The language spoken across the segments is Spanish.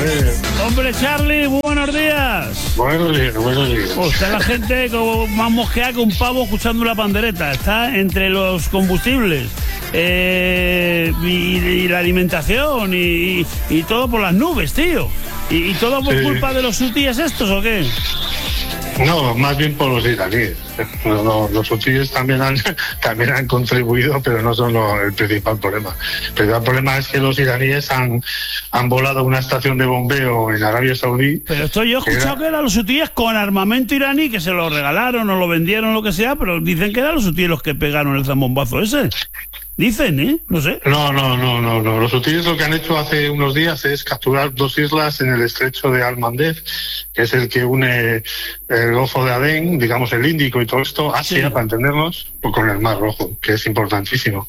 ver. Hombre, Charlie, muy buenos días. Buenos días. Está la gente como más mosqueada que un pavo escuchando una pandereta. Está entre los combustibles y la alimentación y todo por las nubes, tío. ¿Y todo por culpa de los hutíes estos o qué? No, más bien por los iraníes. No, los hutíes también han contribuido, pero no son el principal problema. El principal problema es que los iraníes han volado una estación de bombeo en Arabia Saudí. Pero esto yo he escuchado que eran los hutíes con armamento iraní, que se lo regalaron o lo vendieron, lo que sea, pero dicen que eran los hutíes los que pegaron el zambombazo ese. Dicen, no sé. No. Los hutíes lo que han hecho hace unos días es capturar 2 islas en el estrecho de Al-Mandeb, que es el que une el Golfo de Adén, digamos el Índico y todo esto, Asia, para entendernos, con el Mar Rojo, que es importantísimo.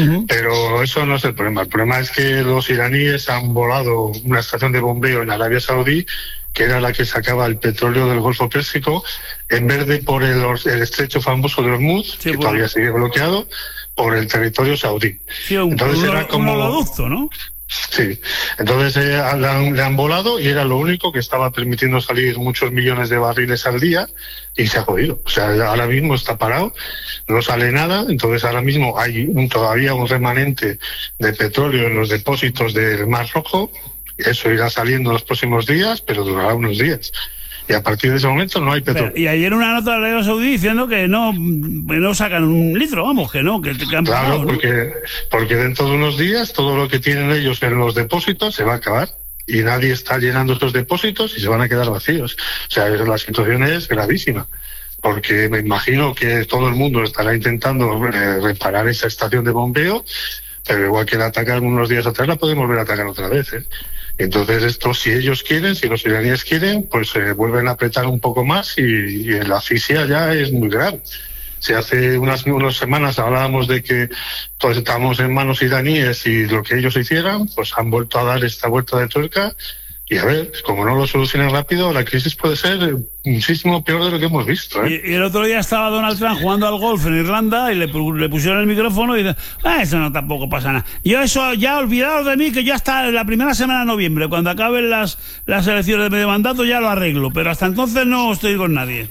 Pero eso no es el problema. El problema es que los iraníes han volado una estación de bombeo en Arabia Saudí, que era la que sacaba el petróleo del Golfo Pérsico, en vez de por el estrecho famoso de Hormuz, que todavía sigue bloqueado, por el territorio saudí. Sí, entonces era como un oleoducto, ¿no? Sí, entonces le han volado y era lo único que estaba permitiendo salir muchos millones de barriles al día y se ha jodido. O sea, ahora mismo está parado, no sale nada, entonces ahora mismo hay todavía un remanente de petróleo en los depósitos del Mar Rojo. Eso irá saliendo en los próximos días, pero durará unos días. Y a partir de ese momento no hay petróleo. Y ayer una nota de Arabia Saudí diciendo que no sacan un litro, vamos, que han claro, pagado, ¿no? porque dentro de unos días todo lo que tienen ellos en los depósitos se va a acabar. Y nadie está llenando estos depósitos y se van a quedar vacíos. O sea, la situación es gravísima. Porque me imagino que todo el mundo estará intentando reparar esa estación de bombeo, pero igual que la atacaron unos días atrás, la podemos volver a atacar otra vez, ¿eh? Entonces esto, si ellos quieren, si los iraníes quieren, pues vuelven a apretar un poco más y la asfixia ya es muy grave. Si hace unas semanas hablábamos de que todos estamos en manos iraníes y lo que ellos hicieran, pues han vuelto a dar esta vuelta de tuerca. Y a ver, como no lo solucionen rápido, la crisis puede ser muchísimo peor de lo que hemos visto, ¿eh? Y el otro día estaba Donald Trump jugando al golf en Irlanda y le pusieron el micrófono y dice, eso no tampoco pasa nada. Yo eso ya olvidado de mí, que ya hasta la primera semana de noviembre, cuando acaben las elecciones de medio mandato, ya lo arreglo. Pero hasta entonces no estoy con nadie.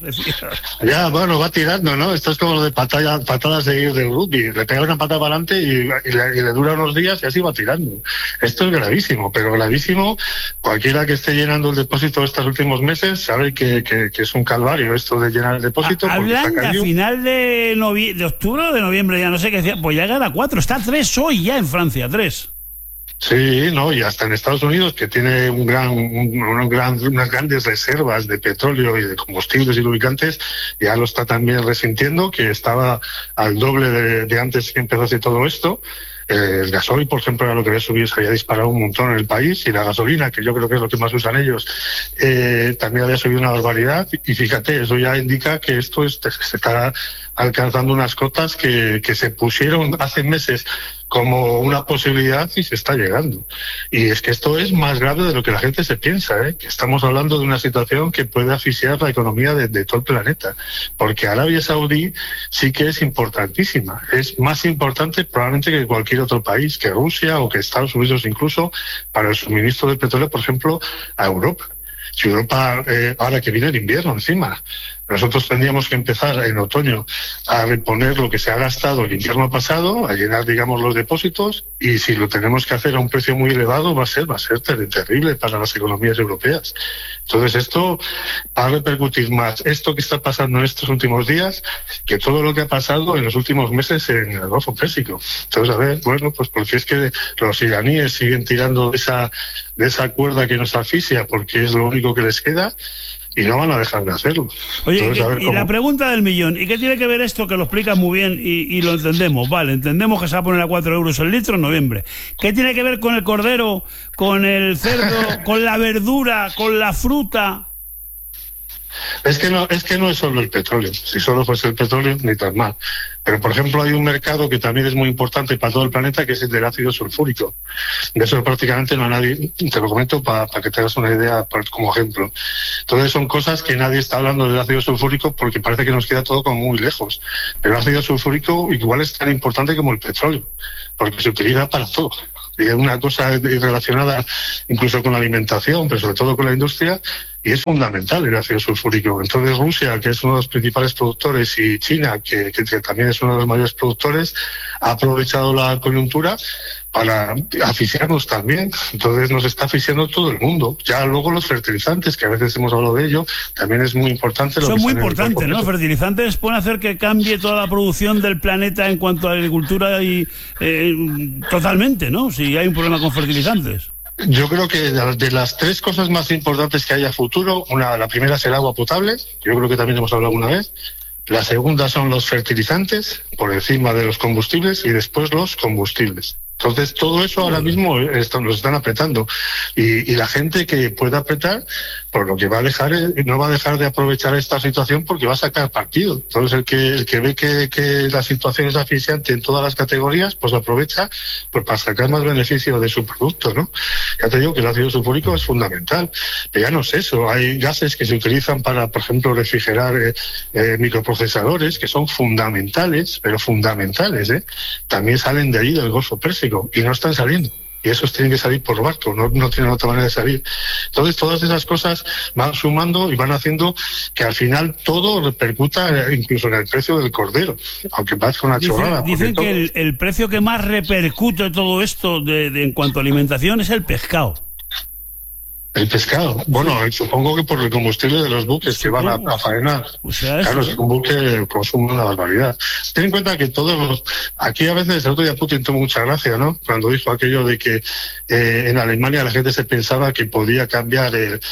Ya, bueno, va tirando, ¿no? Esto es como lo de patadas de ir del rugby. Le pega una patada para adelante y le dura unos días y así va tirando. Esto es gravísimo, pero gravísimo. Cualquiera que esté llenando el depósito estos últimos meses sabe que es un calvario esto de llenar el depósito. Hablan a final de octubre o de noviembre, ya no sé qué decía, pues ya gana 4, está 3 hoy ya en Francia, 3. Sí, no, y hasta en Estados Unidos, que tiene unas grandes reservas de petróleo y de combustibles y lubricantes, ya lo está también resintiendo, que estaba al doble de antes que empezase todo esto. El gasoil, por ejemplo, era lo que había subido, se había disparado un montón en el país, y la gasolina, que yo creo que es lo que más usan ellos, también había subido una barbaridad. Y fíjate, eso ya indica que esto se está alcanzando unas cotas que se pusieron hace meses como una posibilidad y se está llegando. Y es que esto es más grave de lo que la gente se piensa, que estamos hablando de una situación que puede asfixiar la economía de todo el planeta, porque Arabia Saudí sí que es importantísima, es más importante probablemente que cualquier otro país, que Rusia o que Estados Unidos incluso, para el suministro de petróleo, por ejemplo, a Europa. Si Europa, ahora que viene el invierno encima, nosotros tendríamos que empezar en otoño a reponer lo que se ha gastado el invierno pasado, a llenar, digamos, los depósitos, y si lo tenemos que hacer a un precio muy elevado, va a ser terrible para las economías europeas. Entonces esto va a repercutir más esto que está pasando en estos últimos días que todo lo que ha pasado en los últimos meses en el Golfo Pérsico. Entonces, a ver, bueno, pues porque es que los iraníes siguen tirando de esa cuerda que nos asfixia, porque es lo único que les queda, y no van a dejar de hacerlo. Oye, entonces, la pregunta del millón, ¿y qué tiene que ver esto, que lo explicas muy bien y lo entendemos? Vale, entendemos que se va a poner a 4 euros el litro en noviembre. ¿Qué tiene que ver con el cordero, con el cerdo, con la verdura, con la fruta? Es que no es solo el petróleo. Si solo fuese el petróleo, ni tan mal. Pero, por ejemplo, hay un mercado que también es muy importante para todo el planeta, que es el del ácido sulfúrico. De eso prácticamente no hay nadie, te lo comento para que te hagas una idea como ejemplo. Entonces son cosas que nadie está hablando del ácido sulfúrico porque parece que nos queda todo como muy lejos. Pero el ácido sulfúrico igual es tan importante como el petróleo, porque se utiliza para todo. y es una cosa relacionada incluso con la alimentación, pero sobre todo con la industria, y es fundamental el ácido sulfúrico. Entonces Rusia, que es uno de los principales productores, y China, que también es uno de los mayores productores, ha aprovechado la coyuntura para asfixiarnos también. Entonces nos está asfixiando todo el mundo. Ya luego los fertilizantes, que a veces hemos hablado de ello, también es muy importante. Son muy importantes, ¿no? Fertilizantes pueden hacer que cambie toda la producción del planeta en cuanto a la agricultura y totalmente, ¿no? Si hay un problema con fertilizantes. Yo creo que de las tres cosas más importantes que hay a futuro, la primera es el agua potable, yo creo que también hemos hablado alguna vez. La segunda son los fertilizantes, por encima de los combustibles, y después los combustibles. Entonces, todo eso ahora mismo nos están apretando. Y la gente que pueda apretar, pues lo que va a dejar no va a dejar de aprovechar esta situación porque va a sacar partido. Entonces, el que ve que la situación es asfixiante en todas las categorías, pues aprovecha pues para sacar más beneficio de su producto, ¿no? Ya te digo que el ácido sulfúrico es fundamental. Pero ya no es eso. Hay gases que se utilizan para, por ejemplo, refrigerar microprocesadores, que son fundamentales, pero fundamentales, ¿eh? También salen de ahí del Golfo Pérsico. Y no están saliendo. Y esos tienen que salir por barco, no tienen otra manera de salir. Entonces, todas esas cosas van sumando y van haciendo que al final todo repercuta incluso en el precio del cordero, aunque parezca una chorrada. Dicen que el precio que más repercute todo esto en cuanto a alimentación es el pescado. El pescado. Bueno, supongo que por el combustible de los buques que van a faenar. O sea, claro, es un buque consume una barbaridad. Ten en cuenta que aquí a veces, el otro día Putin tuvo mucha gracia, ¿no? Cuando dijo aquello de que en Alemania la gente se pensaba que podía cambiar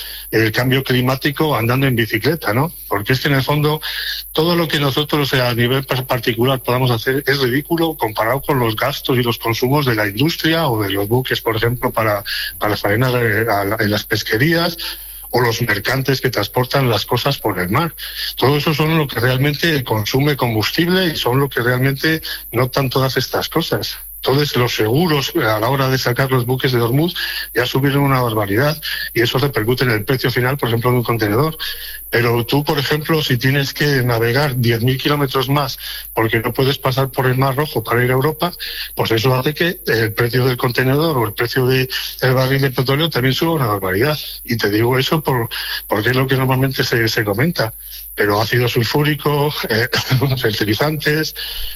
el cambio climático andando en bicicleta, ¿no? Porque es que en el fondo todo lo que nosotros a nivel particular podamos hacer es ridículo comparado con los gastos y los consumos de la industria o de los buques, por ejemplo, para faenar en las pesquerías, o los mercantes que transportan las cosas por el mar. Todo eso son lo que realmente consume combustible y son lo que realmente notan todas estas cosas. Entonces los seguros a la hora de sacar los buques de Hormuz ya subieron una barbaridad y eso repercute en el precio final, por ejemplo, de un contenedor. Pero tú, por ejemplo, si tienes que navegar 10.000 kilómetros más porque no puedes pasar por el Mar Rojo para ir a Europa, pues eso hace que el precio del contenedor o el precio del barril de petróleo también suba una barbaridad. Y te digo eso porque es lo que normalmente se comenta. Pero ácido sulfúrico, fertilizantes,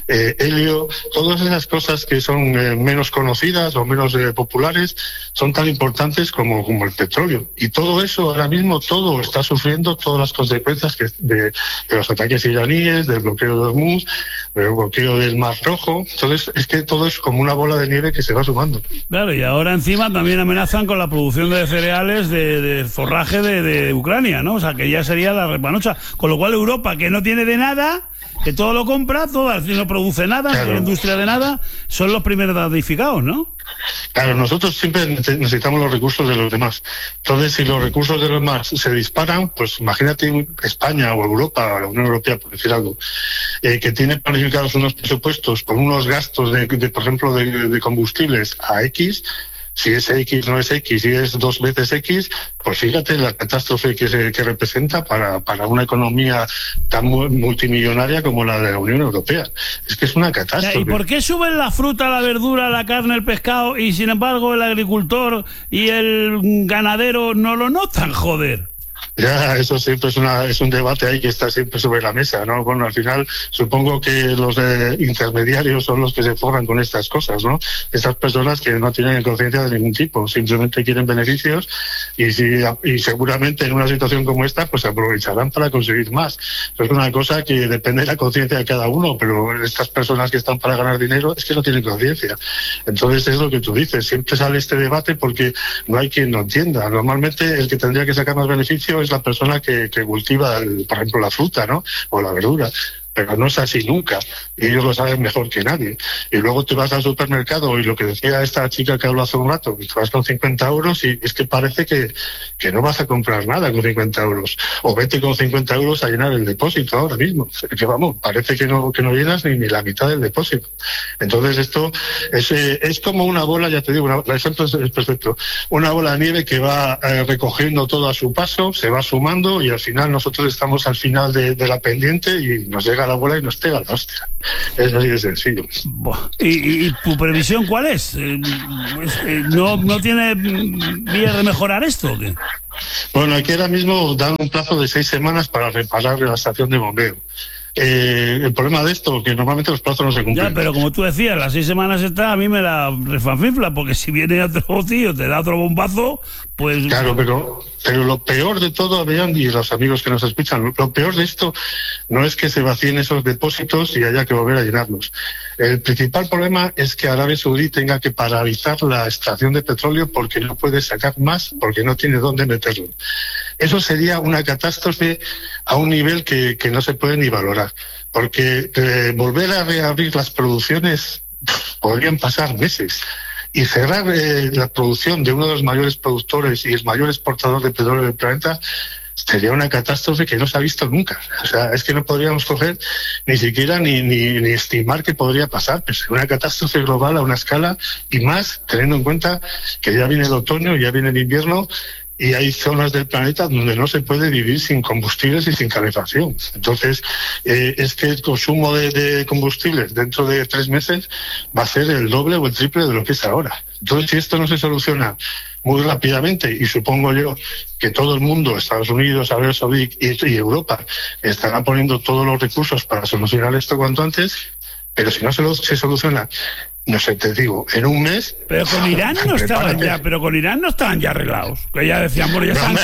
helio, todas esas cosas que son menos conocidas o menos populares son tan importantes como el petróleo. Y todo eso ahora mismo, todo está sufriendo todas las consecuencias de los ataques iraníes, del bloqueo de Hormuz, del bloqueo del Mar Rojo. Entonces es que todo es como una bola de nieve que se va sumando. Claro, y ahora encima también amenazan con la producción de cereales de forraje de Ucrania, ¿no? O sea, que ya sería la repanocha. Con lo cual Europa, que no tiene de nada, que todo lo compra, no produce nada, claro, no tiene industria de nada, son los primeros damnificados, ¿no? Claro, nosotros siempre necesitamos los recursos de los demás. Entonces, si los recursos de los demás se disparan, pues imagínate España o Europa, o la Unión Europea, por decir algo, que tiene planificados unos presupuestos con unos gastos por ejemplo, de combustibles a X. Si es X no es X, si es 2 veces X, pues fíjate la catástrofe que representa para una economía tan multimillonaria como la de la Unión Europea. Es que es una catástrofe. ¿Y por qué suben la fruta, la verdura, la carne, el pescado y sin embargo el agricultor y el ganadero no lo notan, joder? Ya, eso siempre es un debate ahí que está siempre sobre la mesa, ¿no? Bueno, al final supongo que los intermediarios son los que se forran con estas cosas, ¿no? Estas personas que no tienen conciencia de ningún tipo, simplemente quieren beneficios y seguramente en una situación como esta pues se aprovecharán para conseguir más. Eso es una cosa que depende de la conciencia de cada uno, pero estas personas que están para ganar dinero es que no tienen conciencia. Entonces es lo que tú dices, siempre sale este debate porque no hay quien lo entienda. Normalmente el que tendría que sacar más beneficio es la persona que cultiva, por ejemplo, la fruta, ¿no? O la verdura. Pero no es así nunca. Y ellos lo saben mejor que nadie. Y luego te vas al supermercado y lo que decía esta chica que habló hace un rato, que te vas con 50 euros y es que parece que no vas a comprar nada con 50 euros. O vete con 50 euros a llenar el depósito ahora mismo. Que vamos, parece que no llenas ni la mitad del depósito. Entonces esto es como una bola, ya te digo, el ejemplo es perfecto. Una bola de nieve que va recogiendo todo a su paso, se va sumando y al final nosotros estamos al final de la pendiente y nos llega llega la abuela y nos pega la hostia. Es así de sencillo. ¿Y tu previsión cuál es? ¿No tiene vías de mejorar esto o qué? Bueno, aquí ahora mismo dan un plazo de 6 semanas para reparar la estación de bombeo. El problema de esto, que normalmente los plazos no se cumplen. Ya, pero como tú decías, las 6 semanas está, a mí me la refanfifla, porque si viene otro tío, te da otro bombazo, pues... Claro, pero lo peor de todo, Adrián, y los amigos que nos escuchan, lo peor de esto no es que se vacíen esos depósitos y haya que volver a llenarlos. El principal problema es que Arabia Saudí tenga que paralizar la extracción de petróleo porque no puede sacar más, porque no tiene dónde meterlo. Eso sería una catástrofe a un nivel que no se puede ni valorar, porque volver a reabrir las producciones podrían pasar meses. Y cerrar la producción de uno de los mayores productores y el mayor exportador de petróleo del planeta sería una catástrofe que no se ha visto nunca. O sea, es que no podríamos coger ni siquiera ni estimar qué podría pasar. Pues una catástrofe global a una escala, y más teniendo en cuenta que ya viene el otoño, ya viene el invierno, y hay zonas del planeta donde no se puede vivir sin combustibles y sin calefacción. Entonces, es que el consumo de combustibles dentro de 3 meses va a ser el doble o el triple de lo que es ahora. Entonces, si esto no se soluciona muy rápidamente, y supongo yo que todo el mundo, Estados Unidos, Arabia Saudí y Europa, estarán poniendo todos los recursos para solucionar esto cuanto antes, pero si no se soluciona, no sé, te digo, en un mes... Pero con Irán no estaban ya arreglados. Que ya decían, bueno, ya están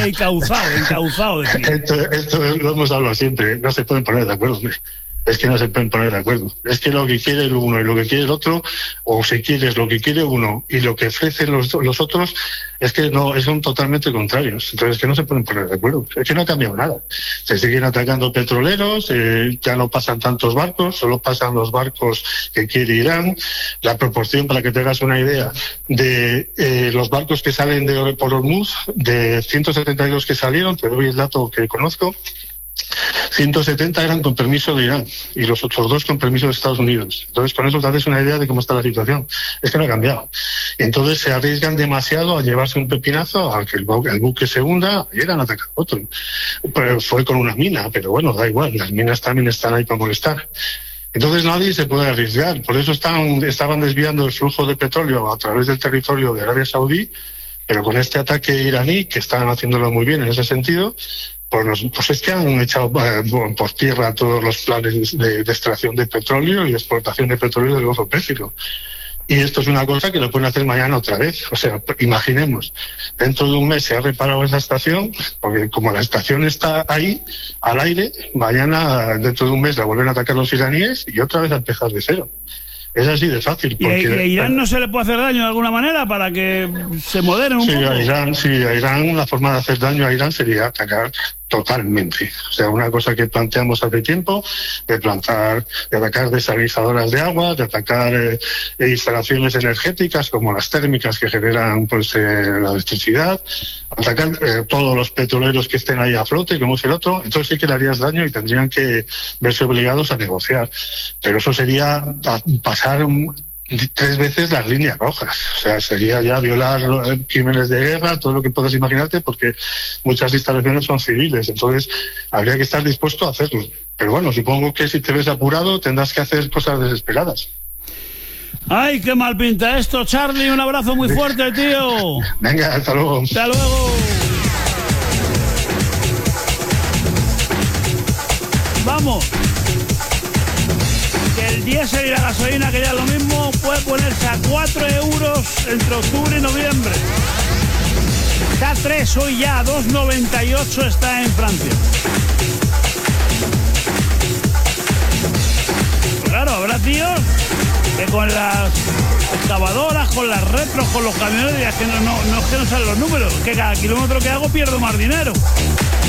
encauzados. Esto lo hemos hablado siempre, no se pueden poner de acuerdo, hombre. Es que no se pueden poner de acuerdo. Es que lo que quiere el uno y lo que quiere el otro, o si quieres lo que quiere uno y lo que ofrecen los otros, es que no, son totalmente contrarios. Entonces, es que no se pueden poner de acuerdo. Es que no ha cambiado nada. Se siguen atacando petroleros, ya no pasan tantos barcos, solo pasan los barcos que quiere Irán. La proporción, para que te hagas una idea, de los barcos que salen por Hormuz, de 172 que salieron, te doy el dato que conozco, 170 eran con permiso de Irán y los otros 2 con permiso de Estados Unidos. Entonces, con eso te haces una idea de cómo está la situación. Es que no ha cambiado. Entonces, se arriesgan demasiado a llevarse un pepinazo, a que el buque se hunda, y han atacado a otro. Pero fue con una mina, pero bueno, da igual, las minas también están ahí para molestar. Entonces nadie se puede arriesgar. Por eso estaban desviando el flujo de petróleo a través del territorio de Arabia Saudí, pero con este ataque iraní, que están haciéndolo muy bien en ese sentido, pues es que han echado por tierra todos los planes de extracción de petróleo y exportación de petróleo del Golfo Pérsico. Y esto es una cosa que lo pueden hacer mañana otra vez. O sea, imaginemos, dentro de un mes se ha reparado esa estación, porque como la estación está ahí, al aire, mañana, dentro de un mes, la vuelven a atacar los iraníes y otra vez a empezar de cero. Es así de fácil. ¿Y a Irán no se le puede hacer daño de alguna manera para que se moderen un poco? A Irán, la forma de hacer daño a Irán sería atacar totalmente. O sea, una cosa que planteamos hace tiempo, de atacar desalinizadoras de agua, de atacar instalaciones energéticas como las térmicas que generan la electricidad, atacar todos los petroleros que estén ahí a flote, como es el otro. Entonces sí que le harías daño y tendrían que verse obligados a negociar. Pero eso sería pasar 3 veces las líneas rojas. O sea, sería ya violar crímenes de guerra, todo lo que puedas imaginarte, porque muchas instalaciones son civiles. Entonces, habría que estar dispuesto a hacerlo. Pero bueno, supongo que si te ves apurado, tendrás que hacer cosas desesperadas. ¡Ay, qué mal pinta esto, Charlie! Un abrazo muy fuerte, tío. Venga, hasta luego. ¡Hasta luego! ¡Vamos! El diésel y la gasolina, que ya es lo mismo, puede ponerse a 4 euros entre octubre y noviembre. Está a 3 hoy ya, 2,98 está en Francia. Claro, habrá tíos que con las excavadoras, con las retros, con los camiones, es que no salen los números, que cada kilómetro que hago pierdo más dinero.